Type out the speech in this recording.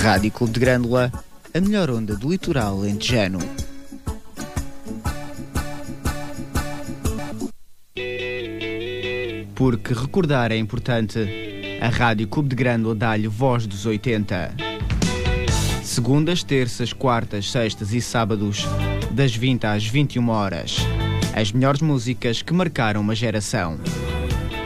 Rádio Clube de Grândola, a melhor onda do litoral alentejano. Porque recordar é importante, a Rádio Clube de Grândola dá-lhe voz dos 80. Segundas, terças, quartas, sextas e sábados, das 20 às 21 horas. As melhores músicas que marcaram uma geração.